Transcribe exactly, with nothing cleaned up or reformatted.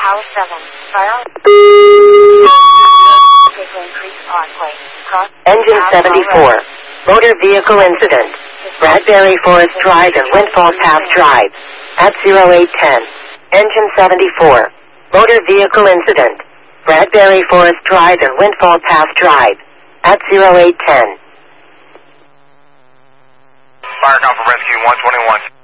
Tower seven. Fire. Engine seventy-four. Motor vehicle incident. Bradbury Forest Drive and Windfall Path Drive. At zero eight ten. Engine seventy-four. Motor vehicle incident. Bradbury Forest Drive and Windfall Path Drive. At zero eight ten. Fire call for rescue one twenty-one.